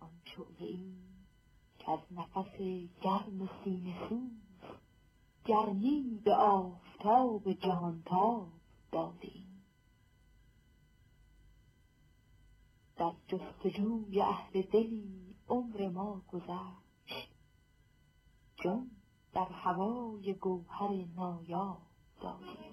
آن شعله‌ای که از نفس گرم سینه سوز گرمی به آفتاب جهانتاب دادیم. در جستجوی اهل دلی عمر ما گذشت، جان در هوای گوهر نایاب دادیم.